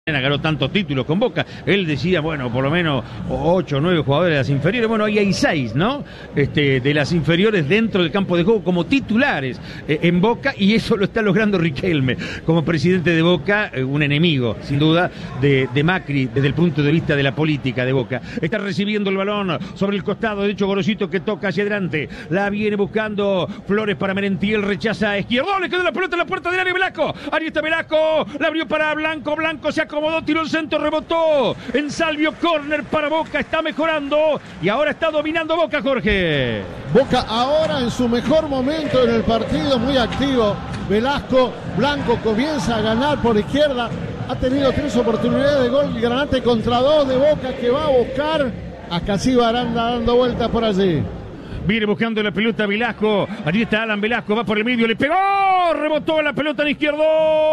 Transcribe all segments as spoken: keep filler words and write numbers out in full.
Ganó tantos títulos con Boca, él decía, bueno, por lo menos ocho o nueve jugadores de las inferiores, bueno, ahí hay seis, ¿no? Este, de las inferiores dentro del campo de juego como titulares eh, en Boca, y eso lo está logrando Riquelme, como presidente de Boca, eh, un enemigo, sin duda, de, de Macri, desde el punto de vista de la política de Boca. Está recibiendo el balón sobre el costado derecho, Gorosito, que toca hacia adelante, la viene buscando Flores para Merentiel, rechaza a Izquierdo, le quedó la pelota en la puerta del área, Velasco, ahí está Velasco, la abrió para Blanco, Blanco se acomodó, tiró el centro, rebotó en Salvio, córner para Boca, está mejorando y ahora está dominando Boca, Jorge. Boca ahora en su mejor momento en el partido, muy activo. Velasco, Blanco comienza a ganar por izquierda, ha tenido tres oportunidades de gol, Granate contra dos de Boca, que va a buscar a Casiva Aranda dando vueltas por allí. Viene buscando la pelota Velasco, allí está Alan Velasco, va por el medio, le pegó, rebotó la pelota en izquierdo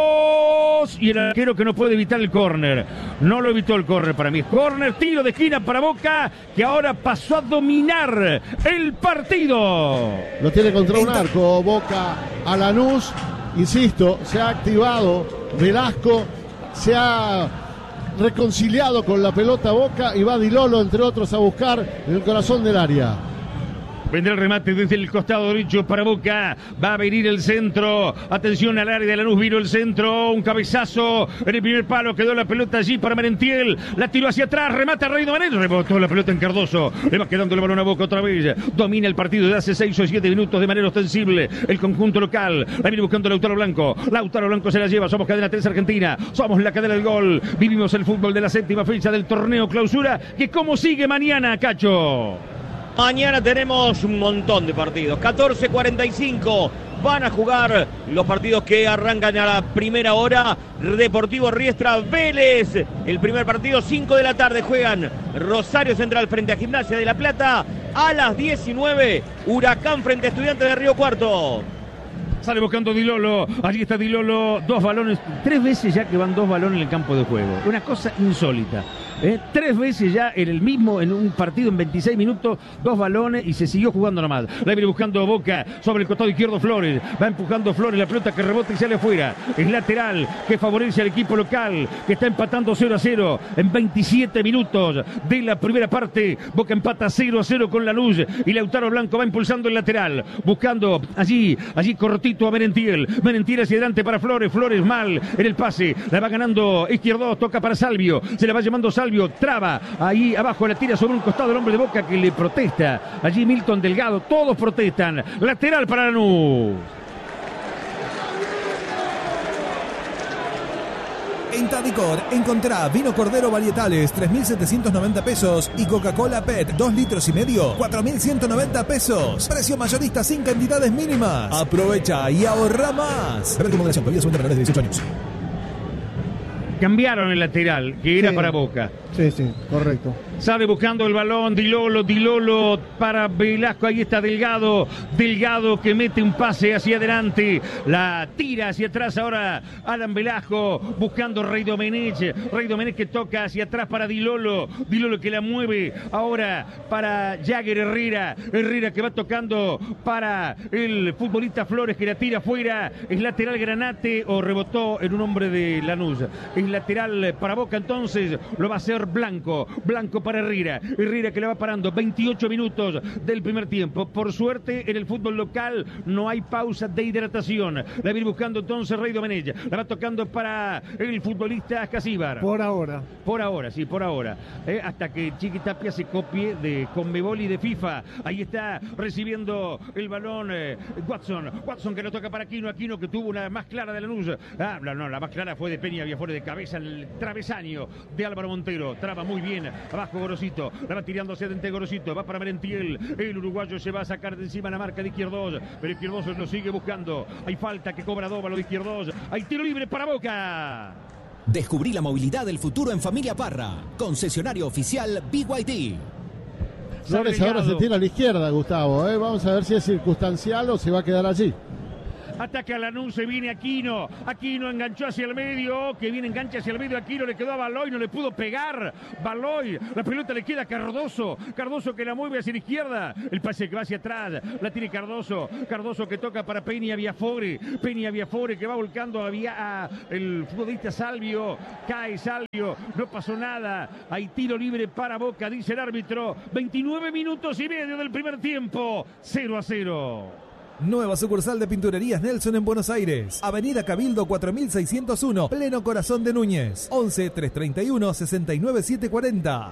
y el arquero que no puede evitar el córner, no lo evitó el córner para mí, córner, tiro de esquina para Boca, que ahora pasó a dominar el partido. Lo tiene contra un arco, Boca a Lanús, insisto, se ha activado Velasco, se ha reconciliado con la pelota Boca y va Di Lolo, entre otros, a buscar en el corazón del área. Vendrá el remate desde el costado derecho para Boca. Va a venir el centro. Atención al área de Lanús. Vino el centro. Un cabezazo en el primer palo. Quedó la pelota allí para Merentiel. La tiró hacia atrás. Remata Rey Domenech. Rebotó la pelota en Cardoso. Le va quedando el balón a Boca otra vez. Domina el partido de hace seis o siete minutos de manera ostensible. El conjunto local. La viene buscando Lautaro Blanco. Lautaro Blanco se la lleva. Somos cadena tres Argentina. Somos la cadena del gol. Vivimos el fútbol de la séptima fecha del torneo clausura. Que cómo sigue mañana, Cacho. Mañana tenemos un montón de partidos. catorce cuarenta y cinco van a jugar los partidos que arrancan a la primera hora. Deportivo Riestra Vélez. El primer partido, cinco de la tarde, juegan Rosario Central frente a Gimnasia de La Plata. A las diecinueve, Huracán frente a Estudiantes de Río Cuarto. Sale buscando Di Lolo, allí está Di Lolo, dos balones, tres veces ya que van dos balones en el campo de juego. Una cosa insólita. ¿Eh? Tres veces ya en el mismo, en un partido en veintiséis minutos, dos balones y se siguió jugando nomás. La viene buscando Boca sobre el costado izquierdo Flores, va empujando Flores, la pelota que rebota y sale afuera. Es lateral que favorece al equipo local, que está empatando cero a cero en veintisiete minutos de la primera parte. Boca empata cero a cero con Lanús y Lautaro Blanco va impulsando el lateral, buscando allí, allí cortito a Merentiel. Merentiel hacia adelante para Flores, Flores mal en el pase, la va ganando izquierdo, toca para Salvio, se la va llevando Salvio. Traba, ahí abajo la tira sobre un costado el hombre de Boca que le protesta. Allí Milton Delgado, todos protestan. Lateral para Lanús. En Tadicor encontrá vino Cordero Varietales tres mil setecientos noventa pesos y Coca-Cola P E T dos litros y medio cuatro mil ciento noventa pesos. Precio mayorista sin cantidades mínimas. Aprovecha y ahorra más. Beber con moderación, bebidas son de menores de dieciocho años. Cambiaron el lateral, que era sí, para Boca. Sí, sí, correcto. Sale buscando el balón, Di Lolo, Di Lolo para Velasco, ahí está Delgado, Delgado que mete un pase hacia adelante, la tira hacia atrás ahora Alan Velasco, buscando Rey Domenech, Rey Domenech que toca hacia atrás para Di Lolo, Di Lolo que la mueve ahora para Jagger Herrera, Herrera que va tocando para el futbolista Flores que la tira afuera, es lateral Granate o rebotó en un hombre de Lanús, es lateral para Boca entonces, lo va a hacer Blanco, Blanco para Herrera, Herrera que le va parando, veintiocho minutos del primer tiempo. Por suerte en el fútbol local no hay pausa de hidratación. La viene buscando entonces Rey Domenech, la va tocando para el futbolista Casíbar. Por ahora. Por ahora, sí, por ahora. Eh, hasta que Chiqui Tapia se copie de Conmebol y de FIFA. Ahí está recibiendo el balón eh, Watson, Watson que lo toca para Aquino, Aquino que tuvo una más clara de Lanús. Ah, no, no, la más clara fue de Peña, había fuera de cabeza el travesaño de Álvaro Montero. Traba muy bien, abajo Gorosito, la va tirando hacia adentro Gorosito, va para Merentiel, el uruguayo se va a sacar de encima la marca de Izquierdos, pero Izquierdos lo sigue buscando, hay falta que cobra Dóvalo de Izquierdos, hay tiro libre para Boca. Descubrí la movilidad del futuro en Familia Parra, concesionario oficial B Y D. Flores ahora se tira a la izquierda, Gustavo, ¿eh? Vamos a ver si es circunstancial o se va a quedar allí. ataca Lanús, se viene Aquino, Aquino enganchó hacia el medio, que viene engancha hacia el medio, Aquino le quedó a Baloy, no le pudo pegar, Baloy, la pelota le queda a Cardoso, Cardoso que la mueve hacia la izquierda, el pase que va hacia atrás, la tiene Cardoso, Cardoso que toca para Peña Viafore, Peña Viafore que va volcando a, Via, a el futbolista Salvio, cae Salvio, no pasó nada, hay tiro libre para Boca, dice el árbitro, veintinueve minutos y medio del primer tiempo, cero a cero. Nueva sucursal de Pinturerías Nelson en Buenos Aires. Avenida Cabildo cuatro mil seiscientos uno, pleno corazón de Núñez. once, trescientos treinta y uno, sesenta y nueve, setecientos cuarenta.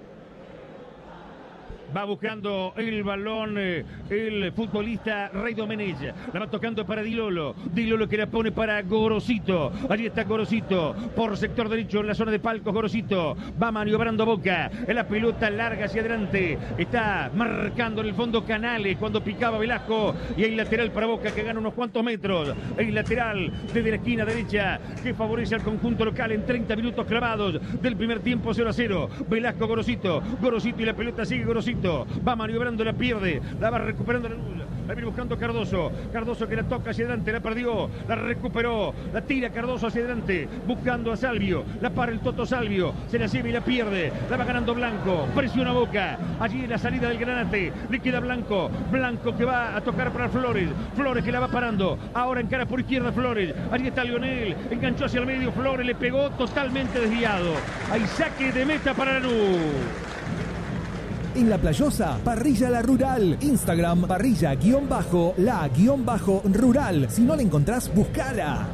Va buscando el balón eh, el futbolista Rey Domenech. La va tocando para Di Lolo. Di Lolo que la pone para Gorosito. Allí está Gorosito. Por sector derecho en la zona de palcos. Gorosito va maniobrando Boca. En la pelota larga hacia adelante. Está marcando en el fondo Canales cuando picaba Velasco. Y hay lateral para Boca que gana unos cuantos metros. Hay lateral desde la esquina derecha que favorece al conjunto local en treinta minutos clavados del primer tiempo, cero a cero. Velasco, Gorosito. Gorosito y la pelota sigue Gorosito. Va maniobrando, la pierde, la va recuperando la luz, la viene buscando Cardoso, Cardoso que la toca hacia adelante, la perdió, la recuperó, la tira Cardoso hacia adelante, buscando a Salvio, la para el Toto Salvio, se la lleva y la pierde, la va ganando Blanco, presiona Boca, allí en la salida del Granate, le queda Blanco, Blanco que va a tocar para Flores, Flores que la va parando, ahora encara por izquierda Flores, allí está Lionel, enganchó hacia el medio, Flores le pegó totalmente desviado, hay saque de meta para Lanús. En La Playosa, Parrilla La Rural. Instagram, parrilla guión bajo, la guión bajo rural. Si no la encontrás, buscala.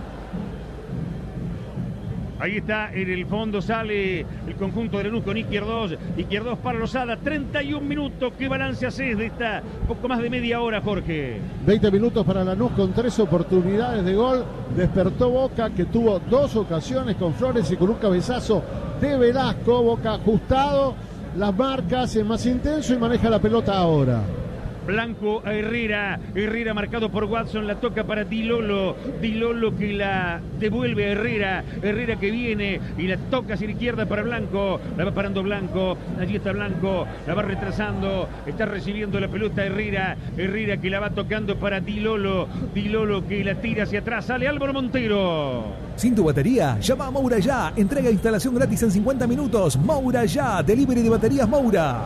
Ahí está, en el fondo sale el conjunto de Lanús con Izquierdos. Izquierdos para Lozada, treinta y un minutos. ¿Qué balance haces de esta poco más de media hora, Jorge? veinte minutos para Lanús con tres oportunidades de gol. Despertó Boca, que tuvo dos ocasiones con Flores y con un cabezazo de Velasco. Boca ajustado. Las marcas, es más intenso y maneja la pelota ahora. Blanco a Herrera, Herrera marcado por Watson, la toca para Di Lolo, Di Lolo que la devuelve a Herrera, Herrera que viene y la toca hacia la izquierda para Blanco, la va parando Blanco, allí está Blanco, la va retrasando, está recibiendo la pelota Herrera, Herrera que la va tocando para Di Lolo, Di Lolo que la tira hacia atrás, sale Álvaro Montero. Sin tu batería, llama a Moura Ya, entrega e instalación gratis en cincuenta minutos, Moura Ya, delivery de baterías Moura.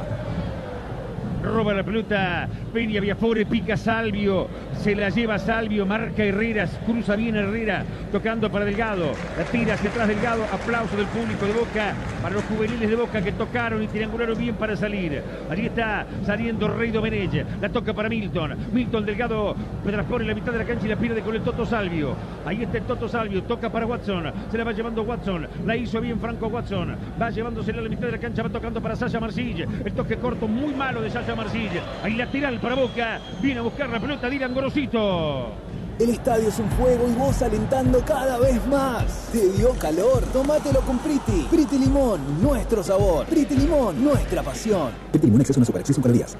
Roba la pelota Peña Viafore, pica Salvio, se la lleva Salvio, marca Herrera, cruza bien Herrera, tocando para Delgado, la tira hacia atrás Delgado, aplauso del público de Boca, para los juveniles de Boca que tocaron y triangularon bien para salir. Allí está saliendo Rey Domenech, la toca para Milton, Milton Delgado me transpone en la mitad de la cancha y la pierde con el Toto Salvio. Ahí está el Toto Salvio, toca para Watson, se la va llevando Watson, la hizo bien Franco Watson, va llevándosela a la mitad de la cancha, va tocando para Sasha Marcille, el toque corto muy malo de Sasha Marcille, ahí lateral para Boca, viene a buscar la pelota Dylan Gorosito. El estadio es un fuego y vos alentando cada vez más. ¿Te dio calor? Tómatelo con Priti. Priti Limón, nuestro sabor. Priti Limón, nuestra pasión. Priti Limón, exceso no azúcar, exceso en calorías.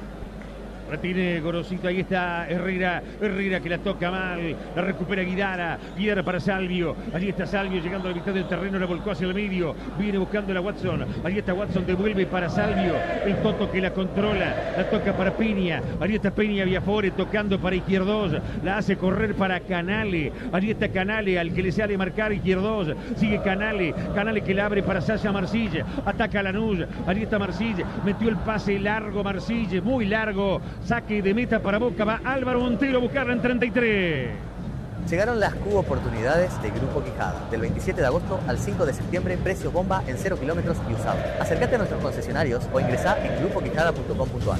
Retiene Gorosito, ahí está Herrera, Herrera que la toca mal, la recupera Guidara, Guidara para Salvio, allí está Salvio llegando a la mitad del terreno, la volcó hacia el medio, viene buscando la Watson, allí está Watson, devuelve para Salvio, el Toto que la controla, la toca para Peña, allí está Peña Viafore tocando para Izquierdos, la hace correr para Canale, allí está Canale al que le sale marcar Izquierdos, sigue Canale, Canale que la abre para Sasha Marcille, ataca a Lanús, allí está Marcille, metió el pase largo Marcille, muy largo, saque de meta para Boca, va Álvaro Montero a buscarla en treinta y tres. Llegaron las Cubo Oportunidades de Grupo Quijada. Del veintisiete de agosto al cinco de septiembre, precio bomba en cero kilómetros y usado. Acércate a nuestros concesionarios o ingresá en grupo quijada punto com punto a r.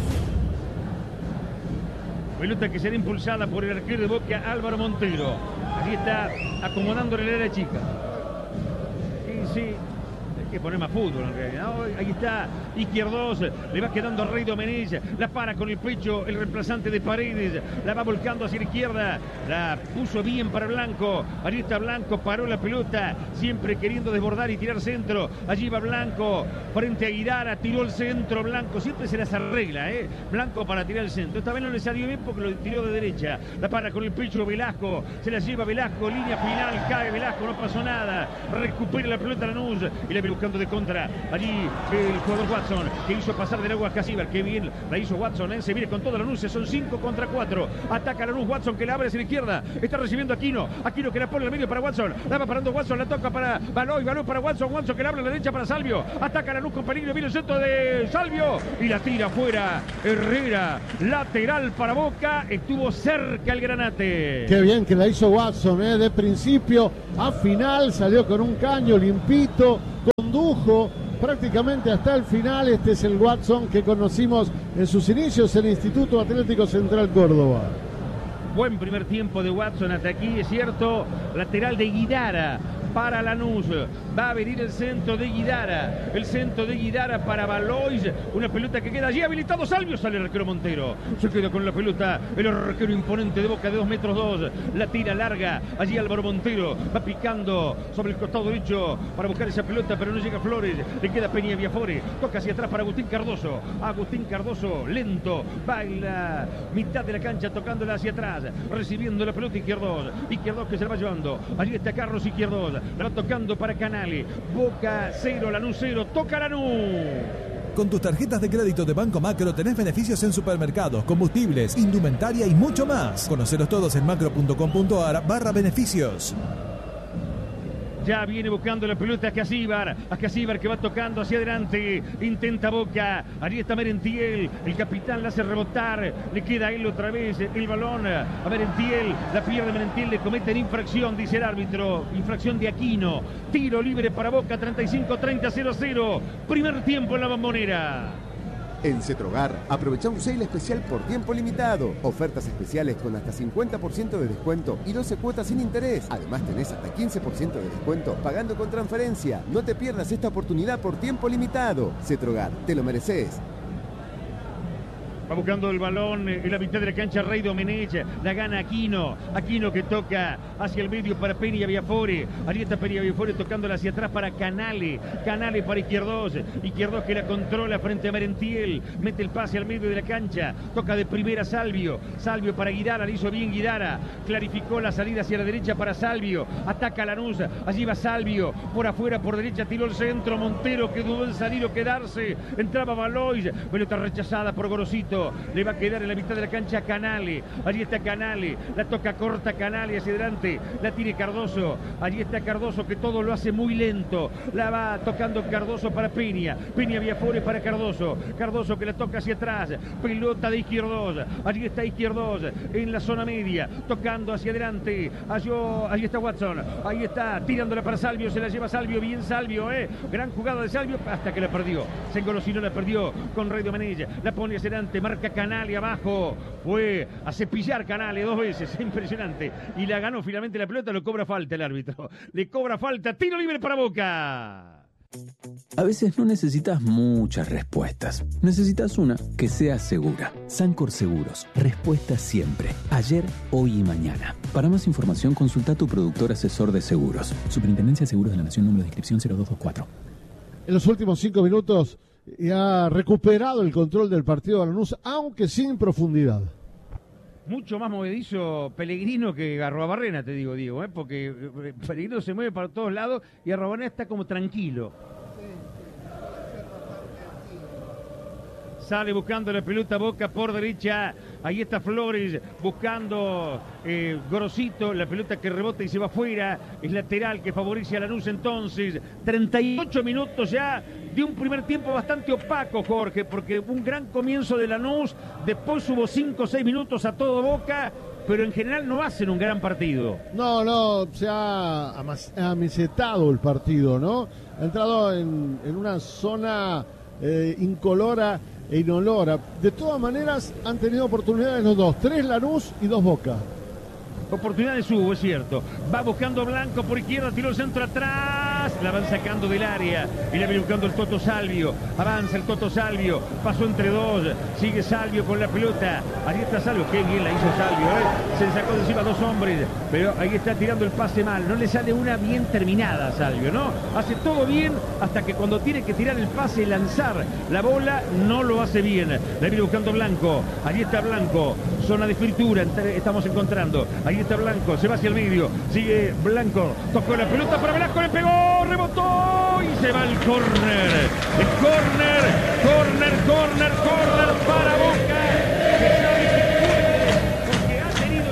Pelota que será impulsada por el arquero de Boca, Álvaro Montero. Allí está acomodándole la área chica. Y sí, hay que poner más fútbol en realidad. Ahí está Izquierdos, le va quedando Rey Domenech, la para con el pecho el reemplazante de Paredes, la va volcando hacia la izquierda, la puso bien para Blanco, allí está Blanco, paró la pelota, siempre queriendo desbordar y tirar centro, allí va Blanco, frente a Guidara, tiró el centro Blanco, siempre se las arregla, ¿eh? Blanco para tirar el centro, esta vez no le salió bien porque lo tiró de derecha, la para con el pecho Velasco, se la lleva Velasco, línea final, cae Velasco, no pasó nada, recupera la pelota Lanús y la buscando de contra. Allí el jugador Watson, que hizo pasar del agua a Casíbar. Qué bien la hizo Watson, ¿eh? Se viene con toda la luz. Son cinco contra cuatro. Ataca la luz Watson, que la abre hacia la izquierda. Está recibiendo Aquino. Aquino que la pone en el medio para Watson. La va parando Watson, la toca para Baloy. Baloy para Watson. Watson que la abre a la derecha para Salvio. Ataca la luz con peligro. Viene el centro de Salvio. Y la tira fuera. Herrera. Lateral para Boca. Estuvo cerca el Granate. Qué bien que la hizo Watson, ¿eh? De principio a final. Salió con un caño limpito. Condujo prácticamente hasta el final. Este es el Watson que conocimos en sus inicios en el Instituto Atlético Central Córdoba. Buen primer tiempo de Watson hasta aquí, es cierto. Lateral de Guidara para Lanús. Va a venir el centro de Guidara. El centro de Guidara para Balois. Una pelota que queda allí habilitado. Salvio, sale el arquero Montero. Se queda con la pelota el arquero imponente de Boca de dos metros dos. La tira larga. Allí Álvaro Montero va picando sobre el costado derecho para buscar esa pelota, pero no llega Flores. Le queda Peña Viafore. Toca hacia atrás para Agustín Cardoso. Agustín Cardoso, lento. Va en la mitad de la cancha tocándola hacia atrás. Recibiendo la pelota Izquierdos. Izquierdos que se la va llevando. Allí está Carlos Izquierdos. La va tocando para Canale. Boca cero, Lanús cero. Toca Lanús. Con tus tarjetas de crédito de Banco Macro tenés beneficios en supermercados, combustibles, indumentaria y mucho más. Conoceros todos en macro.com.ar barra beneficios. Ya viene buscando la pelota a Casíbar. A Casíbar que va tocando hacia adelante. Intenta Boca. Allí está Merentiel. El capitán la hace rebotar. Le queda a él otra vez el balón. A Merentiel. La pierde Merentiel. Le cometen infracción, dice el árbitro. Infracción de Aquino. Tiro libre para Boca. treinta y cinco treinta, cero cero. Primer tiempo en la Bombonera. En Cetrogar, aprovecha un sale especial por tiempo limitado. Ofertas especiales con hasta cincuenta por ciento de descuento y doce cuotas sin interés. Además tenés hasta quince por ciento de descuento pagando con transferencia. No te pierdas esta oportunidad por tiempo limitado. Cetrogar, te lo mereces. Va buscando el balón en la mitad de la cancha Rey Domenech. La gana Aquino. Aquino que toca hacia el medio para Peña Viafore. Allí está Peña Viafore tocándola hacia atrás para Canale. Canale para Izquierdos. Izquierdos que la controla frente a Merentiel. Mete el pase al medio de la cancha. Toca de primera Salvio. Salvio para Guidara. Le hizo bien Guidara. Clarificó la salida hacia la derecha para Salvio. Ataca Lanús. Allí va Salvio. Por afuera, por derecha, tiró el centro. Montero que dudó en salir o quedarse. Entraba Balois. Pelota rechazada por Gorosito. Le va a quedar en la mitad de la cancha Canale. Allí está Canale. La toca corta Canale hacia adelante. La tiene Cardoso. Allí está Cardoso que todo lo hace muy lento. La va tocando Cardoso para Peña. Peña Viafore para Cardoso. Cardoso que la toca hacia atrás. Pelota de Izquierdos. Allí está Izquierdos en la zona media. Tocando hacia adelante. Allí, allí está Watson. Ahí está tirándola para Salvio. Se la lleva Salvio. Bien Salvio, eh. Gran jugada de Salvio hasta que la perdió. Se engolosinó, la perdió con Rey Domenech. La pone hacia adelante. Marca Canale abajo. Fue a cepillar Canale dos veces. Impresionante. Y la ganó finalmente la pelota. Lo cobra falta el árbitro. Le cobra falta. Tiro libre para Boca. A veces no necesitas muchas respuestas. Necesitas una que sea segura. Sancor Seguros. Respuesta siempre. Ayer, hoy y mañana. Para más información, consulta a tu productor asesor de seguros. Superintendencia de Seguros de la Nación, número de inscripción cero dos dos cuatro. En los últimos cinco minutos y ha recuperado el control del partido de Lanús, aunque sin profundidad. Mucho más movedizo Pellegrino que Arruabarrena, te digo, Diego, ¿eh? Porque Pellegrino se mueve para todos lados y Arruabarrena está como tranquilo. Sale buscando la pelota Boca por derecha. Ahí está Flores buscando eh, Gorosito. La pelota que rebota y se va afuera. Es lateral que favorece a Lanús entonces. treinta y ocho minutos ya de un primer tiempo bastante opaco, Jorge, porque un gran comienzo de Lanús. Después hubo cinco o seis minutos a todo Boca. Pero en general no hacen un gran partido. No, no, se ha amisetado el partido, ¿no? Ha entrado en, en una zona eh, incolora e inolora. De todas maneras han tenido oportunidades los dos, tres Lanús y dos Boca. Oportunidades hubo, es cierto. Va buscando Blanco por izquierda, tiró el centro atrás, la van sacando del área y la viene buscando el Toto Salvio. Avanza el Toto Salvio, pasó entre dos, sigue Salvio con la pelota. Ahí está Salvio, qué bien la hizo Salvio, ¿eh? Se sacó de encima dos hombres, pero ahí está tirando el pase mal. No le sale una bien terminada a Salvio, ¿no? Hace todo bien hasta que cuando tiene que tirar el pase y lanzar la bola, no lo hace bien. La viene buscando Blanco, ahí está Blanco, zona de fritura, estamos encontrando. Ahí está Blanco, se va hacia el medio, sigue Blanco, tocó la pelota para Velasco, le pegó, rebotó y Se va el córner. El córner, córner, córner, córner para Boca. Que sabe que puede porque ha tenido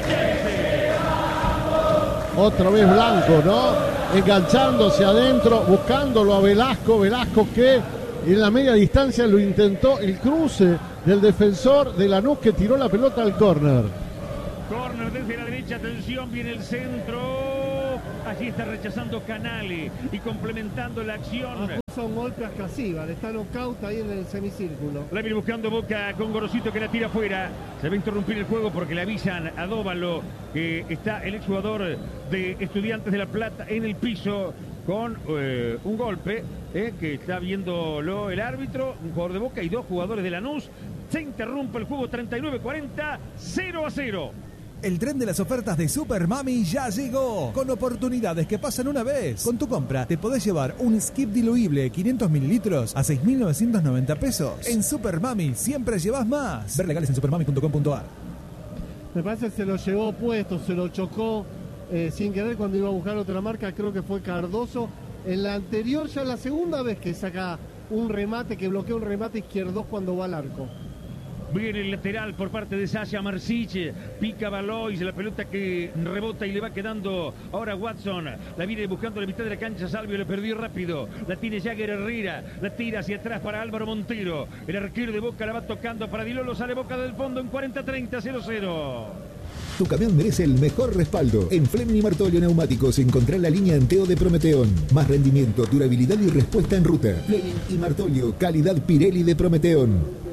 chance. Otra vez Blanco, ¿no? Enganchándose adentro, buscándolo a Velasco. Velasco que en la media distancia lo intentó, el cruce del defensor de Lanús que tiró la pelota al córner. Córner desde la derecha, atención, viene el centro. Allí está rechazando Canale y complementando la acción. Acusa un golpe a Scasiva, le está knockout ahí en el semicírculo. La viene buscando Boca con Gorosito que la tira afuera. Se va a interrumpir el juego porque le avisan a Dóvalo que está el exjugador de Estudiantes de La Plata en el piso con eh, un golpe eh, que está viéndolo el árbitro, un jugador de Boca y dos jugadores de Lanús. Se interrumpe el juego treinta y nueve cuarenta, cero a cero. El tren de las ofertas de Super Mami ya llegó, con oportunidades que pasan una vez. Con tu compra te podés llevar un skip diluible quinientos mililitros a seis mil novecientos noventa pesos. En Super Mami siempre llevas más. Ver legales en supermami punto com punto a r. Me parece que se lo llevó puesto, se lo chocó eh, sin querer cuando iba a buscar otra marca, creo que fue Cardoso. En la anterior, ya la segunda vez que saca un remate, que bloquea un remate izquierdo cuando va al arco. Viene el lateral por parte de Sasha Marsic, pica Valois, la pelota que rebota y le va quedando ahora Watson, la viene buscando la mitad de la cancha, Salvio le perdió rápido, la tiene Jagger Herrera, la tira hacia atrás para Álvaro Montero, el arquero de Boca la va tocando para Dilolo, sale Boca del fondo en cuarenta treinta, cero cero. Tu camión merece el mejor respaldo. En Fleming y Martolio Neumáticos encontrá la línea Anteo de Prometeón. Más rendimiento, durabilidad y respuesta en ruta. Fleming y Martolio, calidad Pirelli de Prometeón.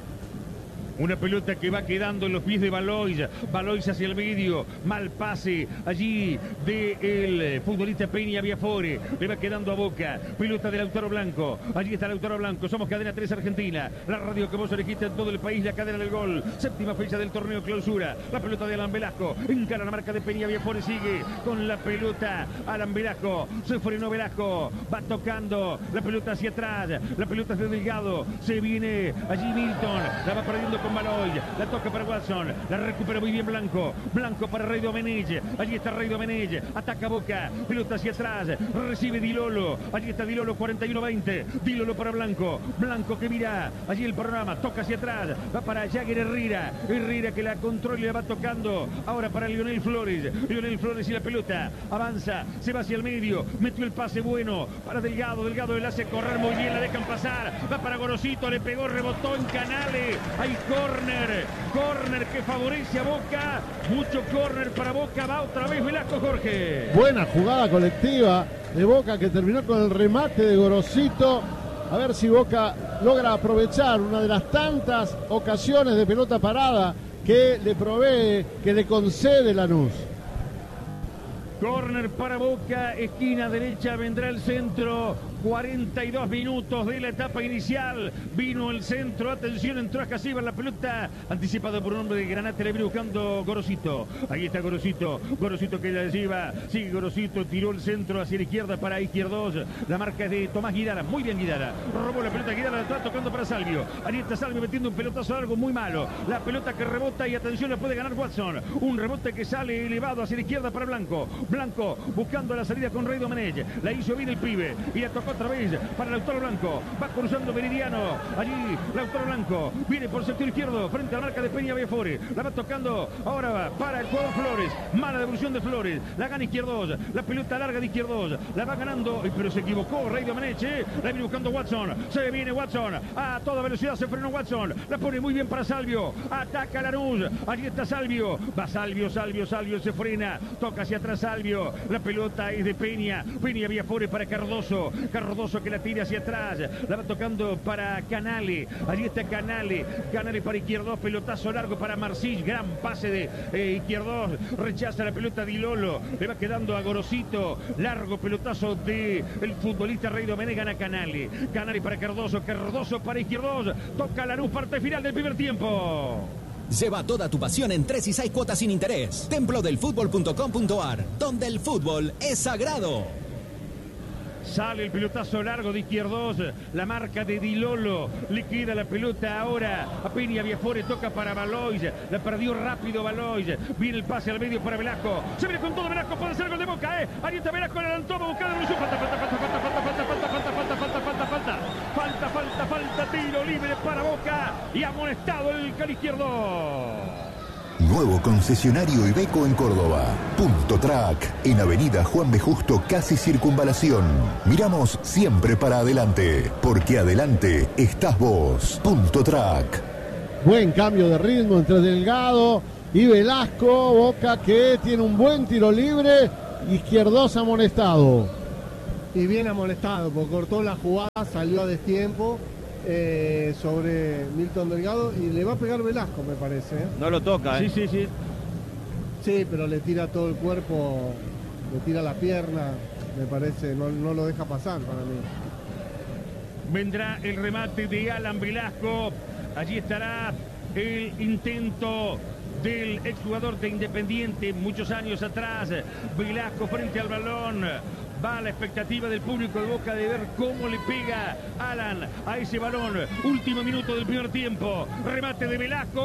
Una pelota que va quedando en los pies de Valois. Valois hacia el medio. Mal pase allí del futbolista Peña Viafore. Le va quedando a Boca. Pelota de Lautaro Blanco. Allí está Lautaro Blanco. Somos Cadena tres Argentina. La radio que vos elegiste en todo el país. La cadena del gol. Séptima fecha del torneo clausura. La pelota de Alan Velasco. Encara la marca de Peña Viafore. Sigue con la pelota Alan Velasco. Se frenó Velasco. Va tocando la pelota hacia atrás. La pelota es de Delgado. Se viene allí Milton. La va perdiendo con Valois, la toca para Watson, la recupera muy bien Blanco, Blanco para Rey Domenech, allí está Rey Domenech, ataca Boca, pelota hacia atrás, recibe Dilolo, allí está Dilolo, cuarenta y uno veinte, Dilolo para Blanco, Blanco que mira, allí el panorama, toca hacia atrás, va para Jagger Herrera, Herrera que la controla y la va tocando, ahora para Lionel Flores, Lionel Flores y la pelota, avanza, se va hacia el medio, metió el pase bueno, para Delgado, Delgado le hace correr muy bien, la dejan pasar, va para Gorosito, le pegó, rebotó en Canale, hay Corner, corner que favorece a Boca, mucho corner para Boca, va otra vez Velasco Jorge. Buena jugada colectiva de Boca que terminó con el remate de Gorosito. A ver si Boca logra aprovechar una de las tantas ocasiones de pelota parada que le provee, que le concede Lanús. Corner para Boca, esquina derecha, vendrá el centro, cuarenta y dos minutos de la etapa inicial, vino el centro, atención, entró a Scasiva, la pelota anticipada por un hombre de Granate, le viene buscando Gorosito, ahí está Gorosito, Gorosito que la lleva, sigue Gorosito, tiró el centro hacia la izquierda para Izquierdos, la marca es de Tomás Guidara, muy bien Guidara, robó la pelota Guidara, la está tocando para Salvio, ahí está Salvio metiendo un pelotazo largo muy malo, la pelota que rebota y atención, la puede ganar Watson, un rebote que sale elevado hacia la izquierda para Blanco, Blanco buscando la salida con Rey Domenech, la hizo bien el pibe y la tocó otra vez para Lautaro Blanco, va cruzando Meridiano, allí Lautaro Blanco, viene por sector izquierdo, frente a la marca de Peña Viafore, la va tocando, ahora va para el juego Flores, mala devolución de Flores, la gana Izquierdos, la pelota larga de Izquierdos, la va ganando, pero se equivocó Rey Domenech, la viene buscando Watson, se viene Watson, a toda velocidad se frenó Watson, la pone muy bien para Salvio, ataca Lanús, allí está Salvio, va Salvio, Salvio, Salvio, se frena, toca hacia atrás Salvio, la pelota es de Peña, Peña Viafore para Cardoso, Cardoso que la tira hacia atrás, la va tocando para Canale, allí está Canale, Canale para Izquierdos, pelotazo largo para Marsic, gran pase de eh, Izquierdos, rechaza la pelota Dilolo, le va quedando a Gorosito, largo pelotazo de el futbolista Rey Domenech, gana Canale, Canale para Cardoso, Cardoso para Izquierdos, toca Lanús, parte final del primer tiempo. Lleva toda tu pasión en tres y seis cuotas sin interés. templo del fútbol punto com punto a r, donde el fútbol es sagrado. Sale el pelotazo largo de Izquierdos, la marca de Dilolo, le queda la pelota ahora a Peña Viafore, toca para Valois, la perdió rápido Valois, viene el pase al medio para Velasco, se viene con todo Velasco, puede ser gol de Boca, eh, ahí está Velasco, le adelantó, va a buscar devolución, falta, falta, falta, falta, falta, falta, falta, falta, falta, falta, y amonestado el cara izquierdo. Nuevo concesionario Iveco en Córdoba. Punto Track, en Avenida Juan B. Justo, casi Circunvalación. Miramos siempre para adelante, porque adelante estás vos. Punto Track. Buen cambio de ritmo entre Delgado y Velasco. Boca que tiene un buen tiro libre. Izquierdos amonestado. Y bien amonestado, porque cortó la jugada, salió a destiempo. Eh, sobre Milton Delgado y le va a pegar Velasco, me parece, ¿eh? No lo toca, ¿eh? Sí, sí, sí. Sí, pero le tira todo el cuerpo, le tira la pierna, me parece, no, no lo deja pasar para mí. Vendrá el remate de Alan Velasco. Allí estará el intento del exjugador de Independiente muchos años atrás. Velasco frente al balón. Va la expectativa del público de Boca de ver cómo le pega Alan a ese balón. Último minuto del primer tiempo. Remate de Velasco.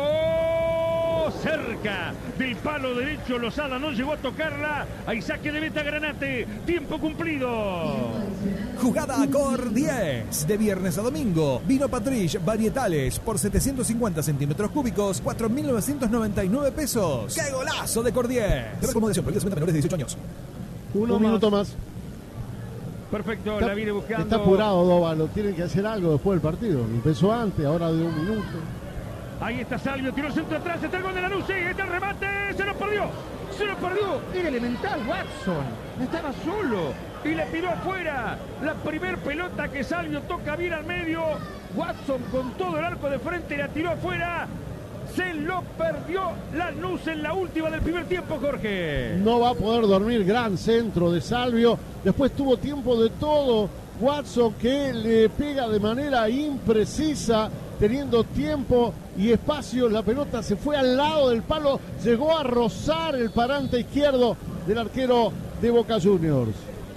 Cerca del palo derecho. Lozada no llegó a tocarla. Hay saque de meta Granate. Tiempo cumplido. Jugada Cor diez. De viernes a domingo. Vino Patriche Varietales por setecientos cincuenta centímetros cúbicos. cuatro mil novecientos noventa y nueve pesos. ¡Qué golazo de Cor diez! De recomendación, prohibida venta menores de dieciocho años. Uno Un más. minuto más. Perfecto, está, la viene buscando. Está apurado Dóvalo, tienen que hacer algo después del partido. Empezó antes, ahora de un minuto. Ahí está Salvio, tiró el centro atrás, está el gol de Lanús, sigue, está el remate, se lo perdió, se lo perdió. Era elemental Watson, estaba solo y le tiró afuera. La primer pelota que Salvio toca bien al medio, Watson con todo el arco de frente la tiró afuera. Se lo perdió Lanús en la última del primer tiempo, Jorge. No va a poder dormir, gran centro de Salvio. Después tuvo tiempo de todo. Watson que le pega de manera imprecisa, teniendo tiempo y espacio. La pelota se fue al lado del palo, llegó a rozar el parante izquierdo del arquero de Boca Juniors.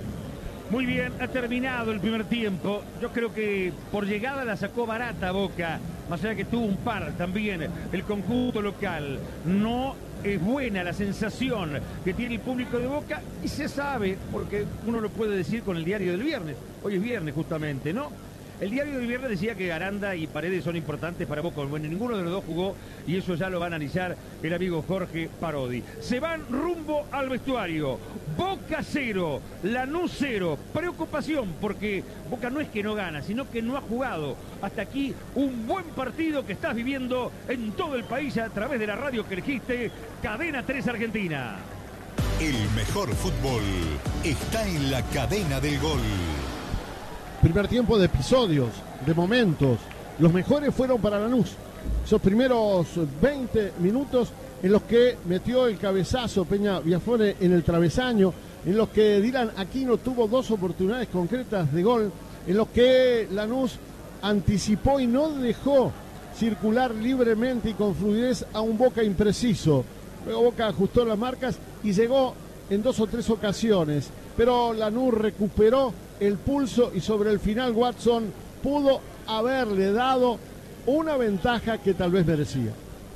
Muy bien, ha terminado el primer tiempo. Yo creo que por llegada la sacó barata Boca, más allá que tuvo un par también el conjunto local. No es buena la sensación que tiene el público de Boca y se sabe, porque uno lo puede decir con el diario del viernes. Hoy es viernes justamente, ¿no? El diario del viernes decía que Aranda y Paredes son importantes para Boca. Bueno, ninguno de los dos jugó y eso ya lo va a analizar el amigo Jorge Parodi. Se van rumbo al vestuario. Boca cero, Lanús cero. Preocupación porque Boca no es que no gana, sino que no ha jugado. Hasta aquí un buen partido que estás viviendo en todo el país a través de la radio que elegiste, Cadena tres Argentina. El mejor fútbol está en la cadena del gol. Primer tiempo de episodios, de momentos. Los mejores fueron para Lanús. Esos primeros veinte minutos en los que metió el cabezazo Peña Viafore en el travesaño, en los que Dylan Aquino tuvo dos oportunidades concretas de gol, en los que Lanús anticipó y no dejó circular libremente y con fluidez a un Boca impreciso. Luego Boca ajustó las marcas y llegó en dos o tres ocasiones, pero Lanús recuperó el pulso y sobre el final Watson pudo haberle dado una ventaja que tal vez merecía.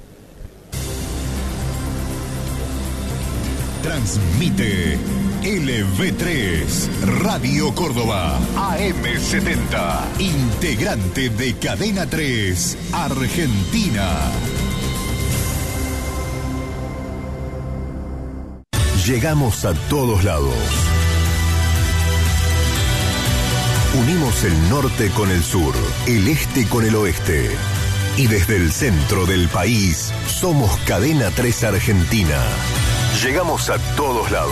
Transmite L V tres Radio Córdoba A M setenta, integrante de Cadena tres Argentina. Llegamos a todos lados. Unimos el norte con el sur, el este con el oeste. Y desde el centro del país, somos Cadena tres Argentina. Llegamos a todos lados.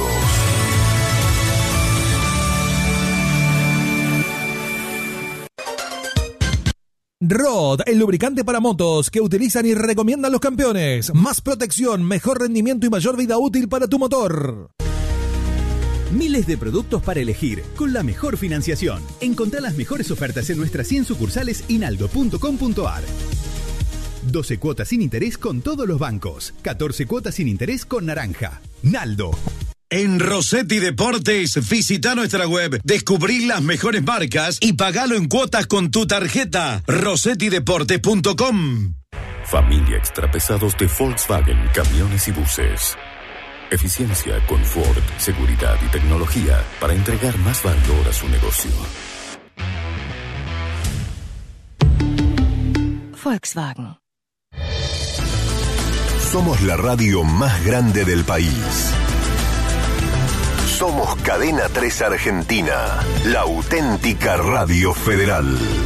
Rod, el lubricante para motos que utilizan y recomiendan los campeones. Más protección, mejor rendimiento y mayor vida útil para tu motor. Miles de productos para elegir, con la mejor financiación. Encontrá las mejores ofertas en nuestras cien sucursales inaldo punto com punto ar. doce cuotas sin interés con todos los bancos. catorce cuotas sin interés con Naranja. Naldo. En Rossetti Deportes, visita nuestra web, descubrí las mejores marcas y pagalo en cuotas con tu tarjeta. rossetti deportes punto com. Familia Extrapesados de Volkswagen, camiones y buses. Eficiencia, confort, seguridad y tecnología para entregar más valor a su negocio. Volkswagen. Somos la radio más grande del país. Somos Cadena tres Argentina, la auténtica radio federal.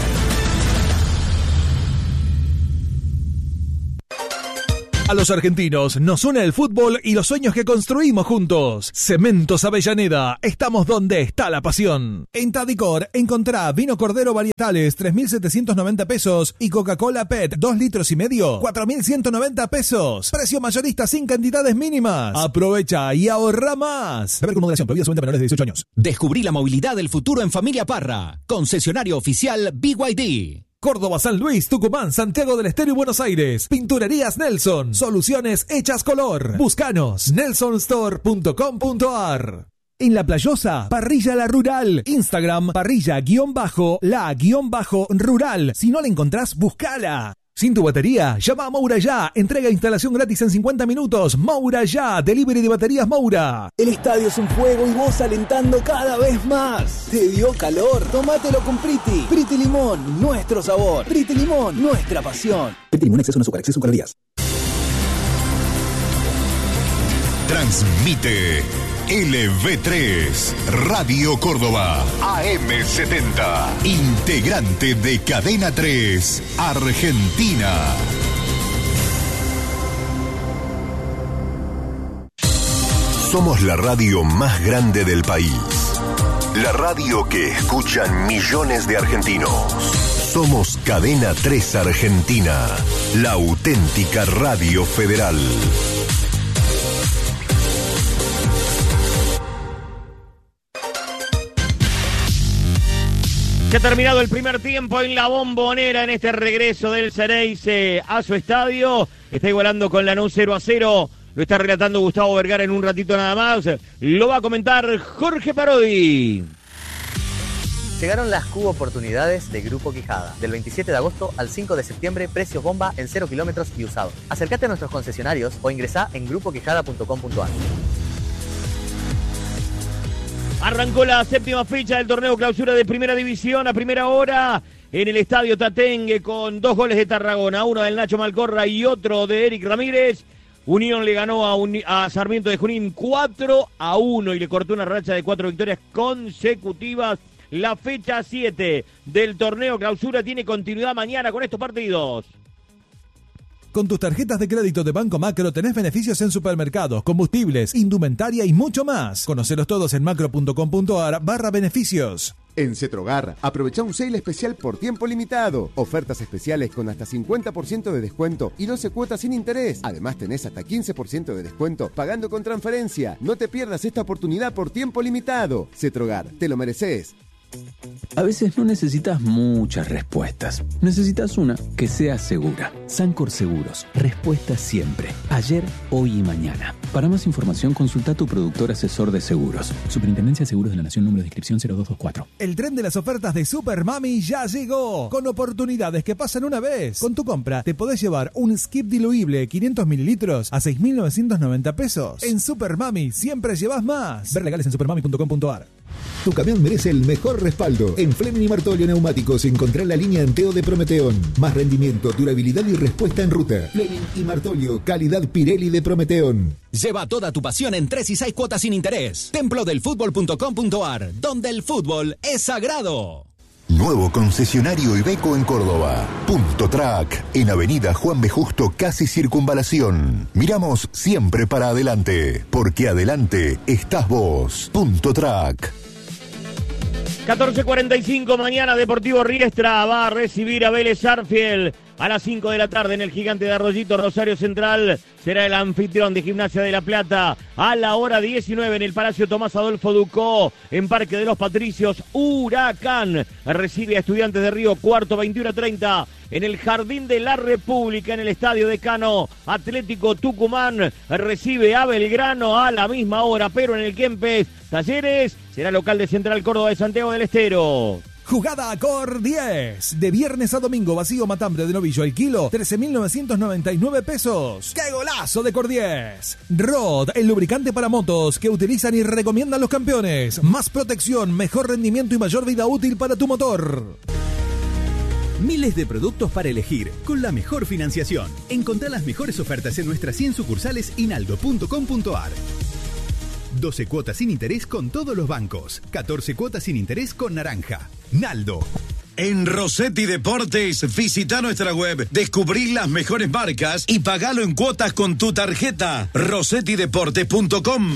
A los argentinos nos une el fútbol y los sueños que construimos juntos. Cementos Avellaneda, estamos donde está la pasión. En Tadicor encontrá vino Cordero Varietales tres mil setecientos noventa pesos y Coca-Cola P E T dos litros y medio cuatro mil ciento noventa pesos. Precio mayorista sin cantidades mínimas. Aprovecha y ahorra más. Beber con moderación, prohibida su venta a menores de dieciocho años. Descubrí la movilidad del futuro en Familia Parra. Concesionario oficial B Y D. Córdoba, San Luis, Tucumán, Santiago del Estero y Buenos Aires. Pinturerías Nelson. Soluciones hechas color. Búscanos. nelson store punto com punto a r. En La Playosa, Parrilla La Rural. Instagram, parrilla-la-rural. Si no la encontrás, buscala. Sin tu batería, llama a Moura Ya. Entrega e instalación gratis en cincuenta minutos. Moura Ya. Delivery de baterías Moura. El estadio es un fuego y vos alentando cada vez más. ¿Te dio calor? Tómatelo con Priti. Priti Limón, nuestro sabor. Priti Limón, nuestra pasión. Priti Limón, exceso en azúcar, exceso en calorías. Transmite L V tres, Radio Córdoba, A M setenta, integrante de Cadena tres, Argentina. Somos la radio más grande del país. La radio que escuchan millones de argentinos. Somos Cadena tres Argentina, la auténtica radio federal. Se ha terminado el primer tiempo en la Bombonera en este regreso del Xereyce a su estadio. Está igualando con Lanús cero a cero. Lo está relatando Gustavo Vergara en un ratito nada más. Lo va a comentar Jorge Parodi. Llegaron las Cubo Oportunidades de Grupo Quijada. Del veintisiete de agosto al cinco de septiembre, precios bomba en cero kilómetros y usado. Acércate a nuestros concesionarios o ingresá en grupo quijada punto com punto a r. Arrancó la séptima fecha del torneo clausura de Primera División a primera hora en el Estadio Tatengue con dos goles de Tarragona, uno del Nacho Malcorra y otro de Eric Ramírez. Unión le ganó a, Uni- a Sarmiento de Junín cuatro a uno y le cortó una racha de cuatro victorias consecutivas. La fecha siete del torneo clausura tiene continuidad mañana con estos partidos. Con tus tarjetas de crédito de Banco Macro tenés beneficios en supermercados, combustibles, indumentaria y mucho más. Conocelos todos en macro punto com punto a r barra beneficios. En Cetrogar, aprovecha un sale especial por tiempo limitado. Ofertas especiales con hasta cincuenta por ciento de descuento y doce cuotas sin interés. Además tenés hasta quince por ciento de descuento pagando con transferencia. No te pierdas esta oportunidad por tiempo limitado. Cetrogar, te lo mereces. A veces no necesitas muchas respuestas. Necesitas una que sea segura. Sancor Seguros. Respuesta siempre. Ayer, hoy y mañana. Para más información, consulta a tu productor asesor de seguros. Superintendencia de Seguros de la Nación, número de inscripción cero dos dos cuatro. El tren de las ofertas de Super Mami ya llegó. Con oportunidades que pasan una vez. Con tu compra te podés llevar un skip diluible quinientos mililitros a seis mil novecientos noventa pesos. En Super Mami siempre llevas más. Ver legales en supermami punto com punto a r. Tu camión merece el mejor respaldo. En Fleming y Martolio Neumáticos encontrá la línea Anteo de Prometeón. Más rendimiento, durabilidad y respuesta en ruta. Fleming y Martolio, calidad Pirelli de Prometeón. Lleva toda tu pasión en tres y seis cuotas sin interés. templo del fútbol punto com punto a r, donde el fútbol es sagrado. Nuevo concesionario Iveco en Córdoba. Punto Track, en Avenida Juan B. Justo, casi Circunvalación. Miramos siempre para adelante, porque adelante estás vos. Punto Track. catorce cuarenta y cinco, mañana Deportivo Riestra va a recibir a Vélez Sarsfield a las cinco de la tarde en el Gigante de Arroyito. Rosario Central será el anfitrión de Gimnasia de La Plata a la hora diecinueve en el Palacio Tomás Adolfo Ducó, en Parque de los Patricios. Huracán recibe a Estudiantes de Río Cuarto, veintiuno treinta en el Jardín de la República, en el Estadio Decano. Atlético Tucumán recibe a Belgrano a la misma hora, pero en el Kempes. Talleres será local de Central Córdoba de Santiago del Estero. Jugada Cor diez. De viernes a domingo, vacío matambre de novillo al kilo, trece mil novecientos noventa y nueve pesos. ¡Qué golazo de Cor diez! Rod, el lubricante para motos que utilizan y recomiendan los campeones. Más protección, mejor rendimiento y mayor vida útil para tu motor. Miles de productos para elegir, con la mejor financiación. Encontrá las mejores ofertas en nuestras cien sucursales y naldo punto com punto ar. doce cuotas sin interés con todos los bancos. catorce cuotas sin interés con Naranja. Naldo. En Rossetti Deportes, visita nuestra web, descubrí las mejores marcas y pagalo en cuotas con tu tarjeta. rossetti deportes punto com.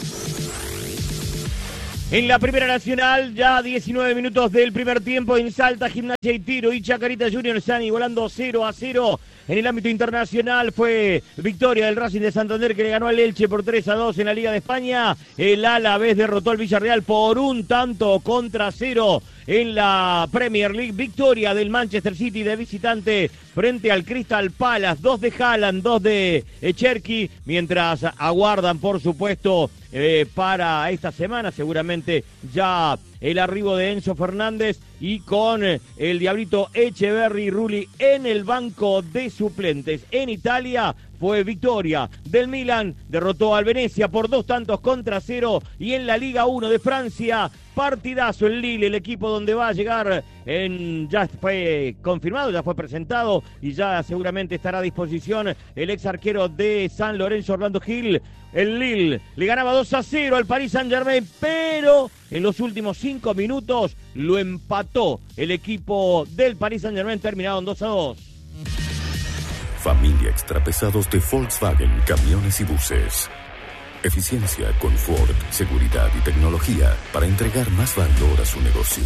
En la Primera Nacional, ya diecinueve minutos del primer tiempo, en Salta, Gimnasia y Tiro y Chacarita Juniors están igualando cero a cero. En el ámbito internacional fue victoria del Racing de Santander, que le ganó al Elche por tres a dos en la Liga de España. El Alavés derrotó al Villarreal por un tanto contra cero en la Premier League. Victoria del Manchester City de visitante frente al Crystal Palace. Dos de Haaland, dos de Cherki, mientras aguardan, por supuesto, eh, para esta semana seguramente ya el arribo de Enzo Fernández y con el Diablito Echeverri Rulli en el banco de suplentes. En Italia fue victoria del Milan, derrotó al Venecia por dos tantos contra cero. Y en la Liga uno de Francia, partidazo el Lille, el equipo donde va a llegar, en, ya fue confirmado, ya fue presentado y ya seguramente estará a disposición el ex arquero de San Lorenzo, Orlando Gil. El Lille le ganaba dos a cero al Paris Saint-Germain, pero en los últimos cinco minutos lo empató el equipo del Paris Saint-Germain, terminaron dos a dos. Familia Extrapesados de Volkswagen Camiones y Buses. Eficiencia, confort, seguridad y tecnología para entregar más valor a su negocio.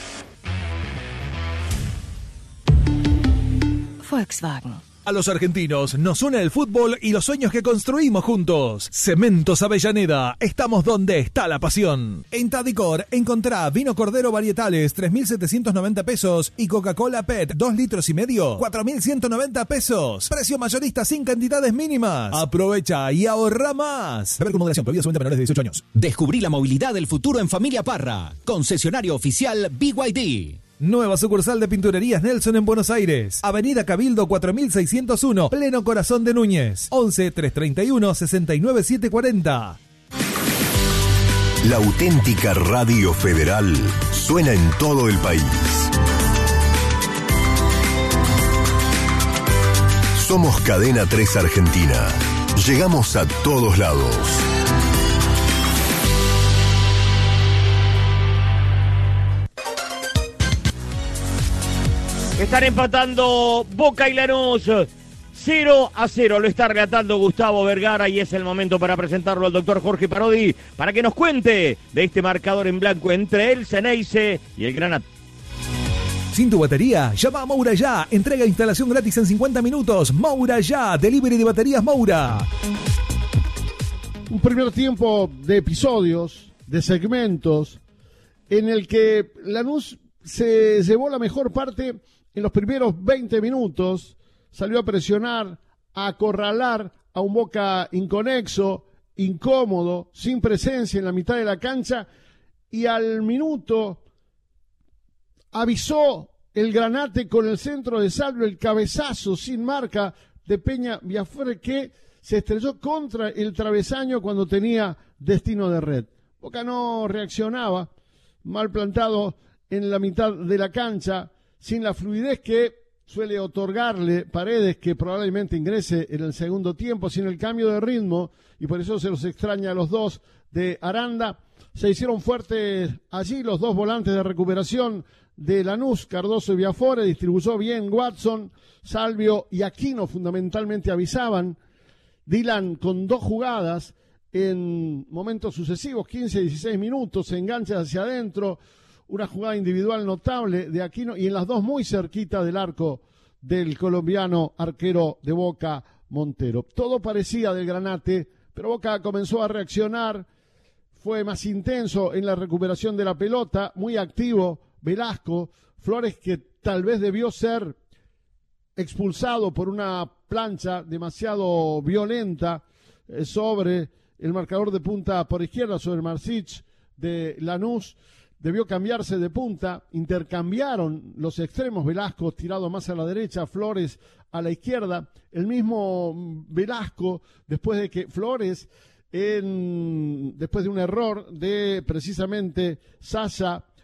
Volkswagen. A los argentinos nos une el fútbol y los sueños que construimos juntos. Cementos Avellaneda, estamos donde está la pasión. En Tadicor encontrá vino Cordero Varietales tres mil setecientos noventa pesos y Coca-Cola P E T dos litros y medio cuatro mil ciento noventa pesos. Precio mayorista sin cantidades mínimas. Aprovecha y ahorra más. Beber con moderación, prohibido solamente a menores de dieciocho años. Descubrí la movilidad del futuro en Familia Parra. Concesionario oficial B Y D. Nueva sucursal de Pinturerías Nelson en Buenos Aires. Avenida Cabildo cuatro mil seiscientos uno, pleno corazón de Núñez. once, trescientos treinta y uno, sesenta y nueve, setecientos cuarenta. La auténtica Radio Federal suena en todo el país. Somos Cadena tres Argentina. Llegamos a todos lados. Están empatando Boca y Lanús. cero a cero lo está relatando Gustavo Vergara y es el momento para presentarlo al doctor Jorge Parodi para que nos cuente de este marcador en blanco entre el Ceneice y el Granate. Sin tu batería, llama a Moura Ya. Entrega e instalación gratis en cincuenta minutos. Moura Ya, delivery de baterías Moura. Un primer tiempo de episodios, de segmentos, en el que Lanús se llevó la mejor parte en los primeros veinte minutos. Salió a presionar, a acorralar a un Boca inconexo, incómodo, sin presencia en la mitad de la cancha, y al minuto avisó el Granate con el centro de Salvio, el cabezazo sin marca de Peña Villafuerte, que se estrelló contra el travesaño cuando tenía destino de red. Boca no reaccionaba, mal plantado en la mitad de la cancha, sin la fluidez que suele otorgarle Paredes, que probablemente ingrese en el segundo tiempo, sin el cambio de ritmo, y por eso se los extraña a los dos de Aranda. Se hicieron fuertes allí los dos volantes de recuperación de Lanús, Cardoso y Villafuerte. Distribuyó bien Watson, Salvio y Aquino fundamentalmente avisaban. Dylan con dos jugadas en momentos sucesivos, quince a dieciséis minutos, se engancha hacia adentro, una jugada individual notable de Aquino y en las dos muy cerquita del arco del colombiano arquero de Boca, Montero. Todo parecía del Granate, pero Boca comenzó a reaccionar, fue más intenso en la recuperación de la pelota, muy activo Velasco, Flores, que tal vez debió ser expulsado por una plancha demasiado violenta eh, sobre el marcador de punta por izquierda, sobre Marcich de Lanús. Debió cambiarse de punta, intercambiaron los extremos, Velasco tirado más a la derecha, Flores a la izquierda. El mismo Velasco, después de que Flores, en, después de un error de precisamente Sasa,